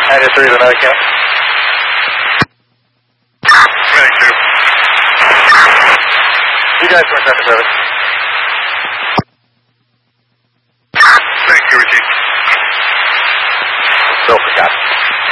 And your 3 to another count. Medic 2. You guys were 7 to 7.